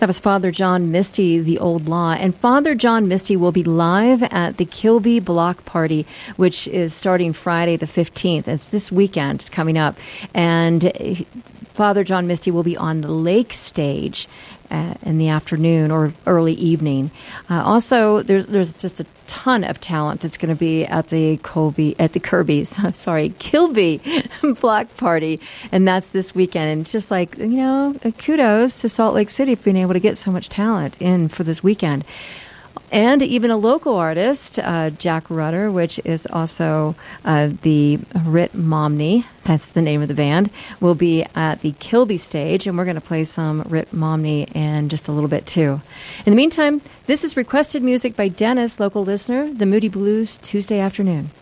That was Father John Misty, The Old Law. And Father John Misty will be live at the Kilby Block Party, which is starting Friday the 15th. It's this weekend. It's coming up. And Father John Misty will be on the lake stage in the afternoon or early evening. Also, there's just a ton of talent that's going to be at the Kilby Block Party, and that's this weekend. And just like, kudos to Salt Lake City for being able to get so much talent in for this weekend. And even a local artist, Jack Rutter, which is also the Rit Momney, that's the name of the band, will be at the Kilby stage, and we're going to play some Rit Momney in just a little bit, too. In the meantime, this is requested music by Dennis, local listener, the Moody Blues, Tuesday afternoon.